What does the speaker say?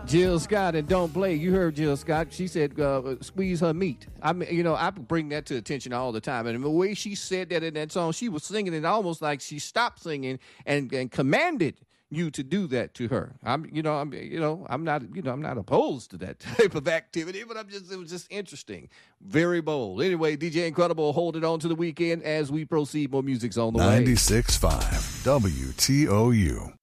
Jill Scott and Don't Play. You heard Jill Scott. She said, squeeze her meat. I mean, you know, I bring that to attention all the time. And the way she said that in that song, she was singing it almost like she stopped singing and commanded you to do that to her. I'm not opposed to that type of activity, but it was just interesting. Very bold. Anyway, DJ Incredible, hold it on to the weekend as we proceed. More music's on the way. 96.5 WTOU.